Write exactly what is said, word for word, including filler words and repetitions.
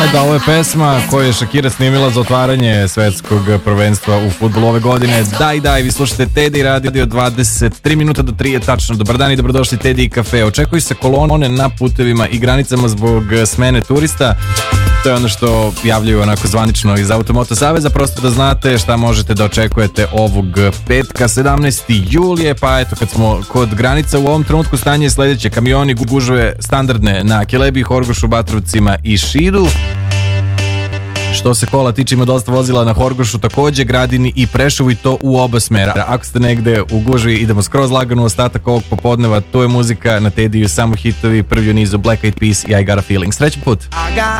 Da, ovo je pesma koju je Shakira snimila za otvaranje svetskog prvenstva u fudbalu ove godine. Daj, daj, vi slušate Teddy Radio, dvadeset tri minuta do tri je tačno. Dobar dan i dobrodošli Teddy Cafe. Očekuju se kolone na putevima i granicama zbog smene turista. To je ono što javljaju onako zvanično iz Automoto Saveza, prosto da znate šta možete da očekujete ovog petka, sedamnaesti jul je, pa eto kad smo kod granica u ovom trenutku stanje je sledeće: kamioni, gužve standardne na Kelebi, Horgošu, Batrovcima i Šidu. Što se kola tiče, ima dosta vozila na Horgošu, takođe Gradini i Preševu, i to u oba smera. Ako ste negde u gužvi, idemo skroz lagano u ostatak ovog popodneva. To je muzika na Tediju, samo hitovi, prvi u nizu Black Eyed Peas i I Got a Feeling. Srećan put!